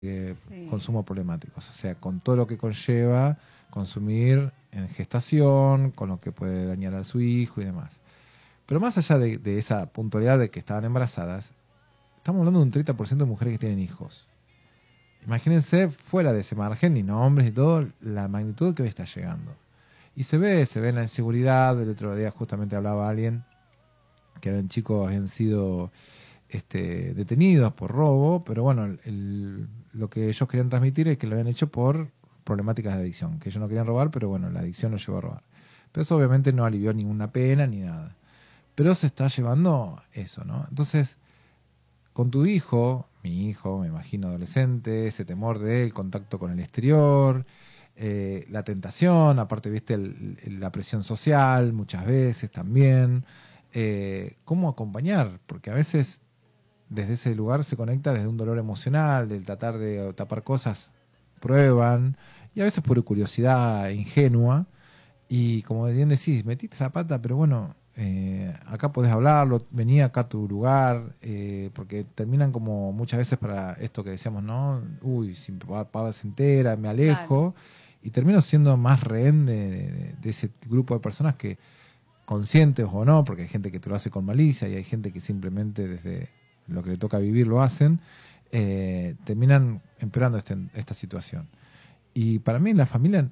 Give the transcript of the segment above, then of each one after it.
Sí, consumo problemáticos, o sea, con todo lo que conlleva consumir en gestación, con lo que puede dañar a su hijo y demás. Pero más allá de esa puntualidad de que estaban embarazadas, estamos hablando de un 30% de mujeres que tienen hijos. Imagínense fuera de ese margen, y nombres y todo, la magnitud que hoy está llegando. Y se ve en la inseguridad. El otro día justamente hablaba alguien que habían chicos habían sido detenidos por robo, pero bueno, lo que ellos querían transmitir es que lo habían hecho por problemáticas de adicción, que ellos no querían robar, pero bueno, la adicción los llevó a robar. Pero eso obviamente no alivió ninguna pena ni nada. Pero se está llevando eso, ¿no? Entonces, con tu hijo, mi hijo, me imagino adolescente, ese temor del contacto con el exterior, la tentación, aparte, viste, la presión social muchas veces también, cómo acompañar, porque a veces desde ese lugar se conecta desde un dolor emocional, del tratar de tapar cosas, prueban, y a veces por curiosidad ingenua, y como bien decís, metiste la pata, pero bueno, acá podés hablarlo, vení acá a tu lugar, porque terminan como muchas veces para esto que decíamos, ¿no? Uy, si mi papá se entera, me claro. alejo, y termino siendo más rehén de ese grupo de personas que, conscientes o no, porque hay gente que te lo hace con malicia y hay gente que simplemente desde lo que le toca vivir lo hacen, terminan empeorando esta situación. Y para mí la familia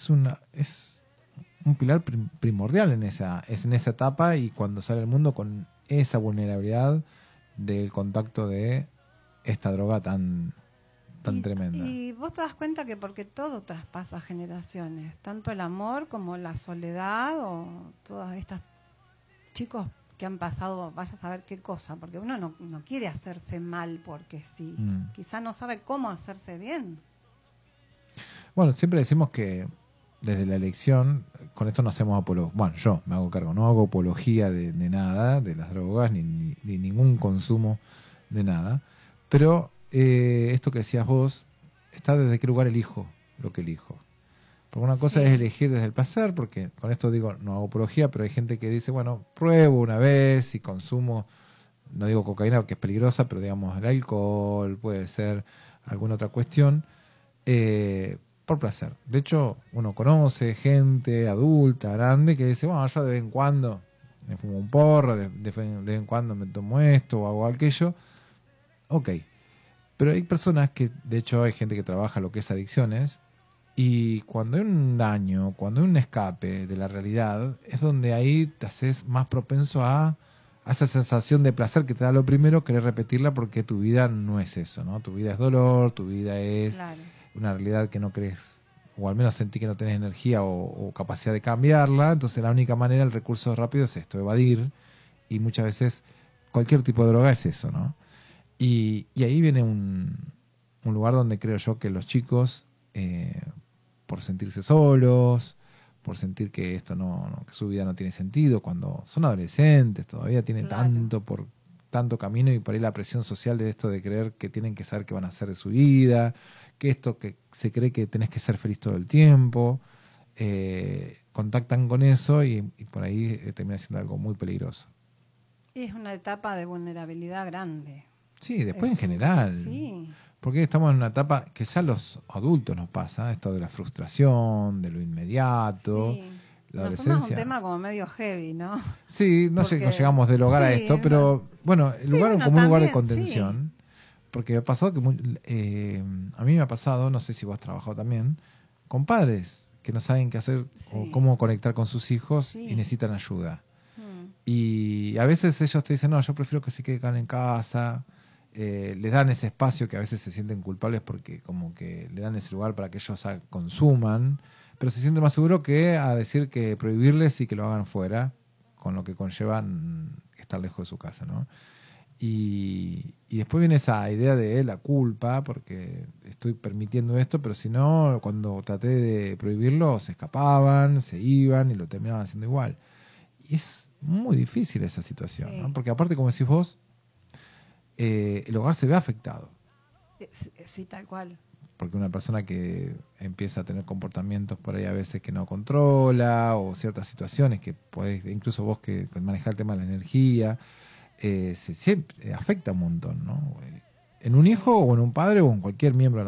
es un pilar primordial en esa etapa, y cuando sale al mundo con esa vulnerabilidad del contacto de esta droga tan tremenda. Y vos te das cuenta que porque todo traspasa generaciones, tanto el amor como la soledad o todas estas chicos que han pasado, vaya a saber qué cosa, porque uno no quiere hacerse mal porque sí, Mm. quizá no sabe cómo hacerse bien. Bueno, siempre decimos que desde la elección, con esto no hacemos apología, bueno, yo me hago cargo, no hago apología de nada, de las drogas, ni ningún consumo de nada, pero esto que decías vos, está desde qué lugar elijo lo que elijo. Porque una cosa es Sí, elegir desde el placer, porque con esto digo, no hago apología, pero hay gente que dice, bueno, pruebo una vez y consumo, no digo cocaína porque es peligrosa, pero digamos el alcohol, puede ser alguna otra cuestión, por placer. De hecho, uno conoce gente adulta, grande, que dice, bueno, yo de vez en cuando me fumo un porro, de vez en cuando me tomo esto o hago aquello. Ok. Pero hay personas que, de hecho, hay gente que trabaja lo que es adicciones, y cuando hay un daño, cuando hay un escape de la realidad, es donde ahí te haces más propenso a esa sensación de placer que te da lo primero, querer repetirla, porque tu vida no es eso, ¿no? Tu vida es dolor, tu vida es claro. una realidad que no crees, o al menos sentí que no tenés energía o capacidad de cambiarla. Entonces la única manera, el recurso rápido es esto, evadir, y muchas veces cualquier tipo de droga es eso, ¿no? Y ahí viene un lugar donde creo yo que los chicos, por sentirse solos, por sentir que esto que su vida no tiene sentido, cuando son adolescentes, todavía tiene Claro. tanto camino, y por ahí la presión social de esto de creer que tienen que saber qué van a hacer de su vida, que esto que se cree que tenés que ser feliz todo el tiempo, contactan con eso, y por ahí termina siendo algo muy peligroso. Y es una etapa de vulnerabilidad grande. Sí, después en Es general. sí, Porque estamos en una etapa que ya a los adultos nos pasa, esto de la frustración, de lo inmediato, sí. la Nos fuimos a un adolescencia. tema como medio heavy, ¿no? Sí, no Porque, llegamos del hogar a sí, esto, pero bueno, el sí, lugar bueno, como un lugar de también, sí. contención, porque ha pasado que a mí me ha pasado, no sé si vos has trabajado también, con padres que no saben qué hacer o Sí, cómo conectar con sus hijos y sí. necesitan ayuda. Mm, Y a veces ellos te dicen, no, yo prefiero que se queden en casa. Les dan ese espacio, que a veces se sienten culpables porque como que le dan ese lugar para que ellos consuman, pero se sienten más seguros que a decir que prohibirles y que lo hagan fuera, con lo que conllevan estar lejos de su casa, ¿no? Y después viene esa idea de la culpa, porque estoy permitiendo esto, pero si no, cuando traté de prohibirlo, se escapaban, se iban y lo terminaban haciendo igual. Y es muy difícil esa situación, ¿no? sí, Porque aparte, como decís vos, el hogar se ve afectado. sí, tal cual. Porque una persona que empieza a tener comportamientos por ahí a veces que no controla, o ciertas situaciones que podés, incluso vos que manejás el tema de la energía, siempre afecta un montón, ¿no? en un Sí. hijo o en un padre o en cualquier miembro de la